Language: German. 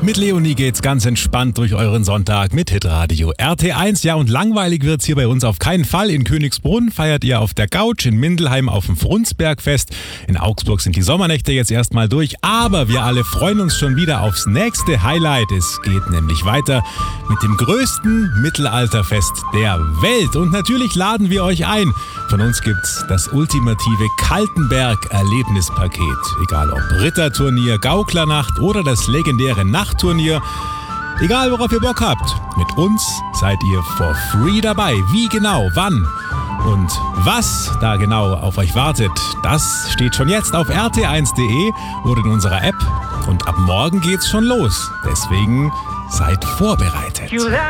Mit Leonie geht's ganz entspannt durch euren Sonntag mit Hitradio RT1. Ja, und langweilig wird's hier bei uns auf keinen Fall. In Königsbrunn feiert ihr auf der Couch, in Mindelheim auf dem Frundsbergfest. In Augsburg sind die Sommernächte jetzt erstmal durch, aber wir alle freuen uns schon wieder aufs nächste Highlight. Es geht nämlich weiter mit dem größten Mittelalterfest der Welt. Und natürlich laden wir euch ein. Von uns gibt's das ultimative Kaltenberg-Erlebnispaket. Egal ob Ritterturnier, Gauklernacht oder das legendäre Nachtturnier. Egal worauf ihr Bock habt, mit uns seid ihr for free dabei. Wie genau, wann und was da genau auf euch wartet, das steht schon jetzt auf rt1.de oder in unserer App. Und ab morgen geht's schon los. Deswegen seid vorbereitet.